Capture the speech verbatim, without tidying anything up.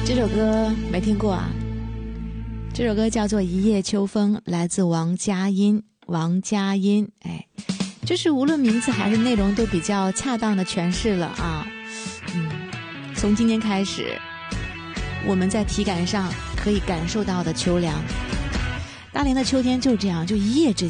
这首歌没听过啊？这首歌叫做《一夜秋风》，来自王佳音。王佳音，哎，就是无论名字还是内容都比较恰当的诠释了啊。嗯，从今天开始，我们在体感上可以感受到的秋凉。大连的秋天就这样，就一夜之间。